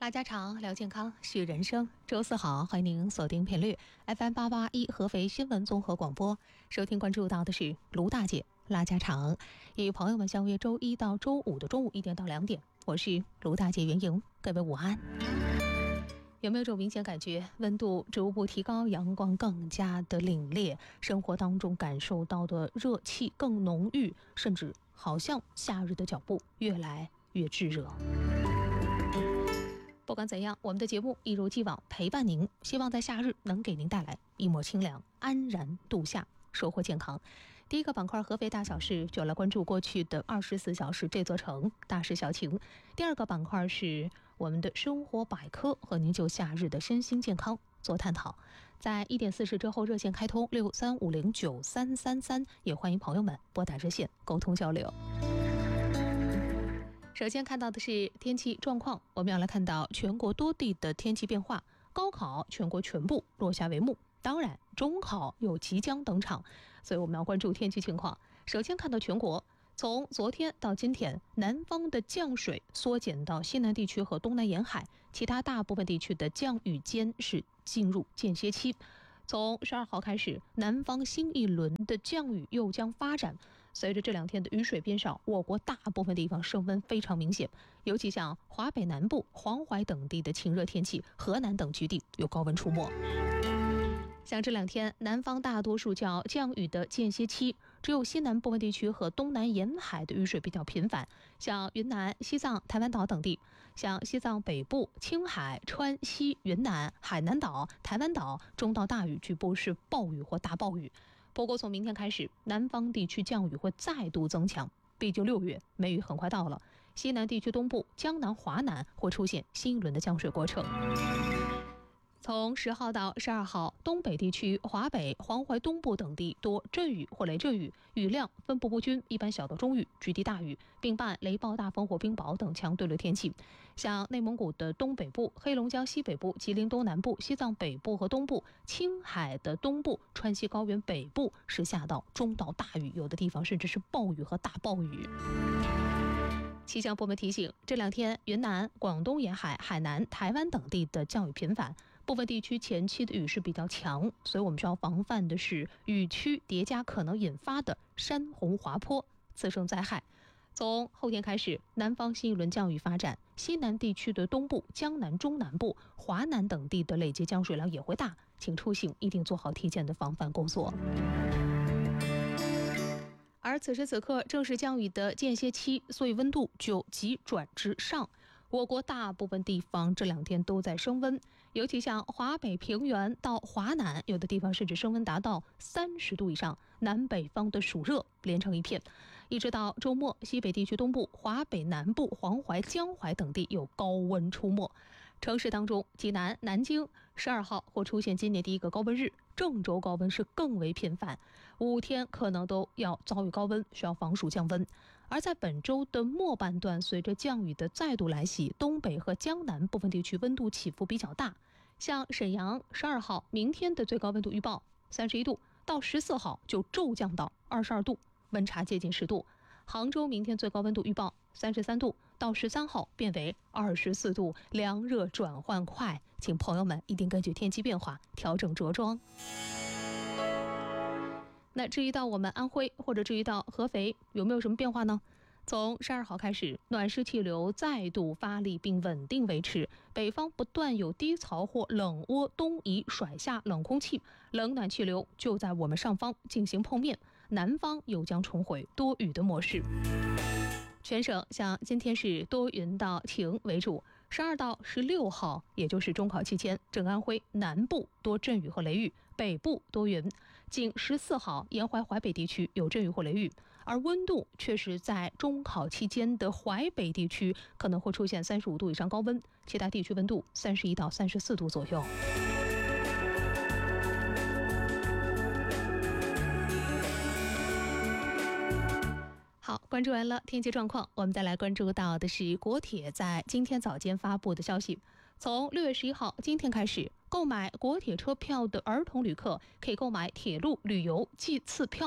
话家常，聊健康，续人生。周四好，欢迎您锁定频率 FM881合肥新闻综合广播，收听关注到的是卢大姐拉家常，与朋友们相约周一到周五的中午1点到2点，我是卢大姐袁莹，各位午安。有没有种明显感觉，温度逐步提高，阳光更加的凛冽，生活当中感受到的热气更浓郁，甚至好像夏日的脚步越来越炙热。不管怎样，我们的节目一如既往陪伴您，希望在夏日能给您带来一抹清凉，安然度夏，收获健康。第一个板块合肥大小事，就来关注过去的24小时这座城大事小情。第二个板块是我们的生活百科，和您就夏日的身心健康做探讨。在1点40之后，热线开通63509333，也欢迎朋友们拨打热线沟通交流。首先看到的是天气状况，我们要来看到全国多地的天气变化。高考全国全部落下帷幕，当然中考又即将登场，所以我们要关注天气情况。首先看到全国，从昨天到今天，南方的降水缩减到西南地区和东南沿海，其他大部分地区的降雨间是进入间歇期。从12号开始，南方新一轮的降雨又将发展。随着这2天的雨水变少，我国大部分地方升温非常明显，尤其像华北南部、黄淮等地的晴热天气，河南等局地有高温出没。像这2天，南方大多数叫降雨的间歇期，只有西南部分地区和东南沿海的雨水比较频繁，像云南、西藏、台湾岛等地，像西藏北部、青海、川西、云南、海南岛、台湾岛中到大雨，局部是暴雨或大暴雨。不过从明天开始，南方地区降雨会再度增强，毕竟6月梅雨很快到了，西南地区东部、江南、华南会出现新一轮的降水过程。从10号到12号，东北地区、华北、黄淮东部等地多阵雨或雷阵雨，雨量分布不均，一般小到中雨，局地大雨，并伴雷暴、大风或冰雹等强对流天气。像内蒙古的东北部、黑龙江西北部、吉林东南部、西藏北部和东部、青海的东部、川西高原北部是下到中到大雨，有的地方甚至是暴雨和大暴雨。气象部门提醒，这2天云南、广东沿海、海南、台湾等地的降雨频繁，部分地区前期的雨势比较强，所以我们需要防范的是雨区叠加可能引发的山洪滑坡、次生灾害。从后天开始，南方新一轮降雨发展，西南地区的东部、江南中南部、华南等地的累计降水量也会大，请出行一定做好提前的防范工作。而此时此刻正是降雨的间歇期，所以温度就急转直上。我国大部分地方这2天都在升温，尤其像华北平原到华南，有的地方甚至升温达到30度以上，南北方的暑热连成一片。一直到周末，西北地区东部、华北南部、黄淮、江淮等地有高温出没。城市当中，济南、南京12号会出现今年第一个高温日，郑州高温是更为频繁，5天可能都要遭遇高温，需要防暑降温。而在本周的末半段，随着降雨的再度来袭，东北和江南部分地区温度起伏比较大。像沈阳12号明天的最高温度预报31度，到14号就骤降到22度，温差接近10度。杭州明天最高温度预报33度，到13号变为24度，凉热转换快，请朋友们一定根据天气变化调整着装。那至于到我们安徽或者至于到合肥，有没有什么变化呢？从12号开始，暖湿气流再度发力并稳定维持，北方不断有低槽或冷涡东移甩下冷空气，冷暖气流就在我们上方进行碰面，南方又将重回多雨的模式。全省像今天是多云到晴为主，12到16号也就是中考期间，整个安徽南部多阵雨和雷雨，北部多云，仅14号沿淮淮北地区有阵雨或雷雨，而温度却是在中考期间的淮北地区可能会出现35度以上高温，其他地区温度31到34度左右。好，关注完了天气状况，我们再来关注到的是国铁在今天早间发布的消息。从6月11号今天开始，购买国铁车票的儿童旅客可以购买铁路旅游季次票。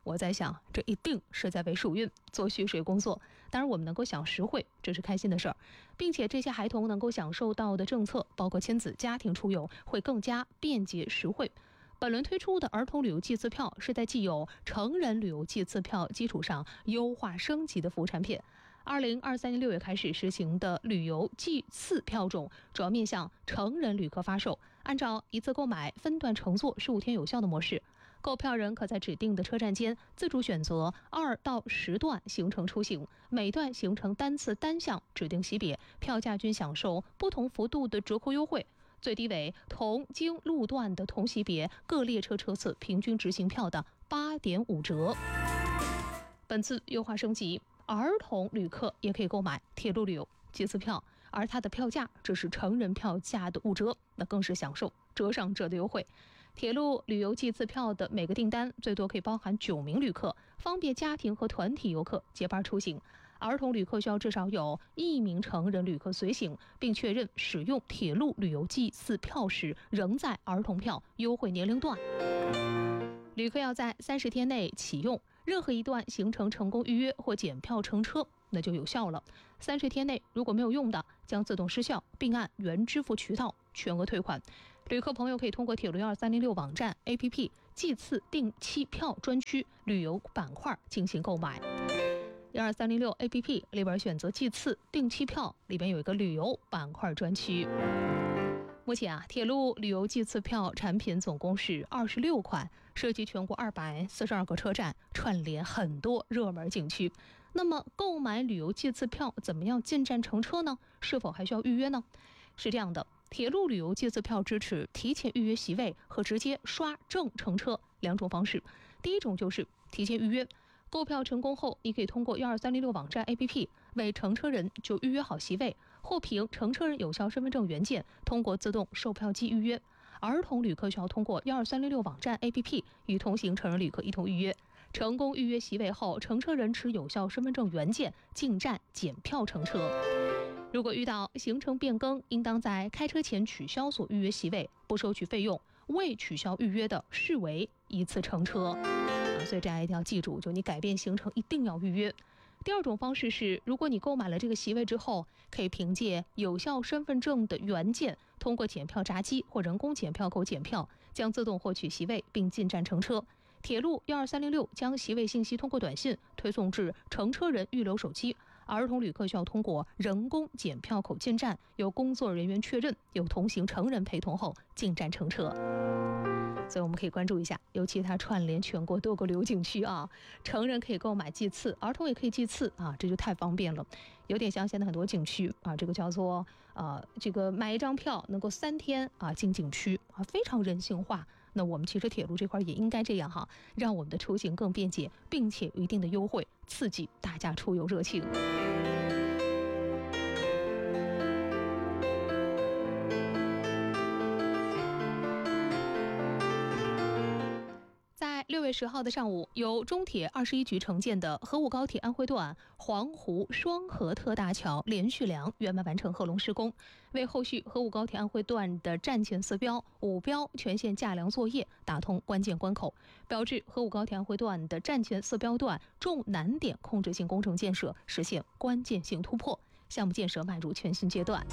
我在想，这一定是在为属运做蓄水工作。当然，我们能够享实惠，这是开心的事儿，并且这些孩童能够享受到的政策，包括亲子、家庭出游，会更加便捷实惠。本轮推出的儿童旅游季次票是在既有成人旅游季次票基础上优化升级的服务产品。2023年6月开始实行的旅游季次票种，主要面向成人旅客发售，按照一次购买、分段乘坐15天有效的模式。购票人可在指定的车站间自主选择2到10段行程出行，每段行程单次单项指定级别，票价均享受不同幅度的折扣优惠，最低为同经路段的同级别各列车车次平均执行票的8.5折。本次优化升级，儿童旅客也可以购买铁路旅游季次票，而它的票价只是成人票价的5折，那更是享受折上折的优惠。铁路旅游季次票的每个订单最多可以包含9名旅客，方便家庭和团体游客结伴出行。儿童旅客需要至少有1名成人旅客随行，并确认使用铁路旅游季次票时仍在儿童票优惠年龄段。旅客要在30天内启用任何一段行程成功预约或检票乘车，那就有效了。30天内如果没有用的，将自动失效，并按原支付渠道全额退款。旅客朋友可以通过铁路12306网站 APP 季次定期票专区旅游板块进行购买。12306 APP 里边选择季次定期票，里边有一个旅游板块专区。目前铁路旅游季次票产品总共是26款，涉及全国242个车站，串联很多热门景区。那么购买旅游季次票怎么样进站乘车呢？是否还需要预约呢？是这样的，铁路旅游季次票支持提前预约席位和直接刷证乘车2种方式。第一种就是提前预约，购票成功后，你可以通过12306网站 APP 为乘车人就预约好席位，或凭乘车人有效身份证原件通过自动售票机预约。儿童旅客需要通过12306网站 APP 与同行成人旅客一同预约。成功预约席位后，乘车人持有效身份证原件进站检票乘车。如果遇到行程变更，应当在开车前取消所预约席位，不收取费用；未取消预约的，视为一次乘车。所以大家一定要记住，就你改变行程一定要预约。第二种方式是，如果你购买了这个席位之后，可以凭借有效身份证的原件，通过检票闸机或人工检票口检票，将自动获取席位并进站乘车。铁路12306将席位信息通过短信推送至乘车人预留手机。儿童旅客需要通过人工检票口进站，由工作人员确认有同行成人陪同后进站乘车。所以我们可以关注一下，尤其它串联全国多个旅游景区啊，成人可以购买季次，儿童也可以季次啊，这就太方便了。有点像现在很多景区啊，这个叫做这个买一张票能够3天啊进景区啊，非常人性化。那我们其实铁路这块也应该这样哈，让我们的出行更便捷，并且有一定的优惠，刺激大家出游热情。6月10号的上午，由中铁21局承建的河武高铁安徽段黄湖双河特大桥连续梁圆满完成合龙施工，为后续河武高铁安徽段的站前4标、5标全线架梁作业打通关键关口，标志河武高铁安徽段的站前4标段重难点控制性工程建设实现关键性突破，项目建设迈入全新阶段。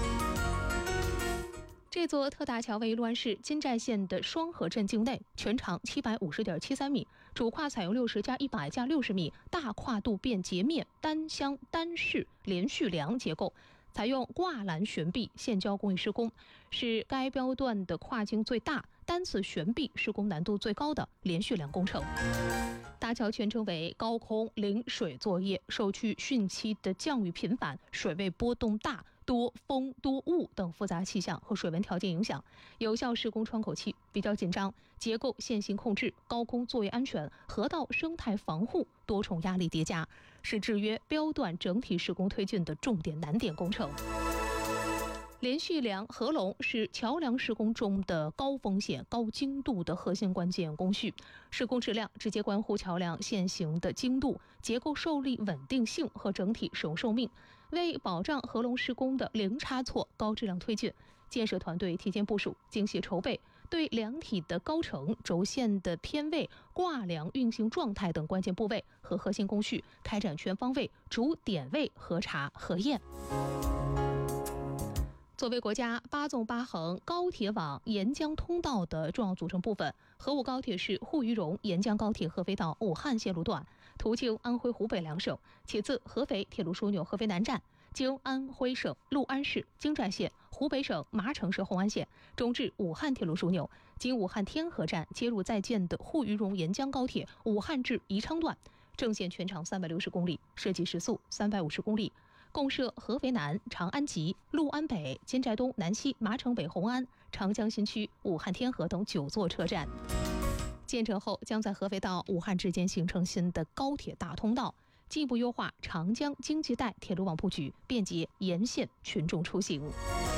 这座特大桥位于六安市金寨县的双河镇境内，全长750.73米，主跨采用60+100+60米大跨度便截面单箱单式连续梁结构，采用挂栏悬臂现浇工艺施工，是该标段的跨径最大、单次悬臂施工难度最高的连续梁工程。大桥全程为高空临水作业，受区汛期的降雨频繁、水位波动大、多风多雾等复杂气象和水文条件影响，有效施工窗口期比较紧张，结构线性控制、高空作业安全、河道生态防护多重压力叠加，是制约标段整体施工推进的重点难点工程。连续梁合龙是桥梁施工中的高风险、高精度的核心关键工序，施工质量直接关乎桥梁线型的精度、结构受力稳定性和整体使用寿命。为保障合龙施工的零差错、高质量推进，建设团队提前部署、精细筹备， 对两体的高程、轴线的偏位、挂梁运行状态等关键部位和核心工序开展全方位逐点位核查核验。作为国家8纵8横高铁网沿江通道的重要组成部分，河武高铁是沪渝蓉沿江高铁合肥到武汉线路段，途经安徽、湖北两省，且自合肥铁路枢纽合肥南站，经安徽省六安市京寨线、湖北省麻城市红安县，中至武汉铁路枢纽，经武汉天河站接入在建的沪渝蓉沿江高铁武汉至宜昌段，正线全长360公里，设计时速350公里。共设合肥南、长安集、六安北、金寨东、南西、麻城北、红安、长江新区、武汉天河等9座车站。建成后，将在合肥到武汉之间形成新的高铁大通道，进一步优化长江经济带铁路网布局，便捷沿线群众出行。